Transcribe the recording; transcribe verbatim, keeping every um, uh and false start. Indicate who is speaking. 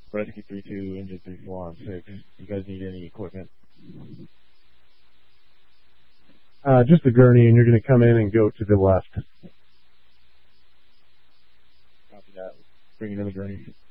Speaker 1: Rescue three two, engine three four on six. You guys need any equipment?
Speaker 2: Uh, just the gurney, and you're going to come in and go to the left.
Speaker 1: Copy that. Bring it in the gurney.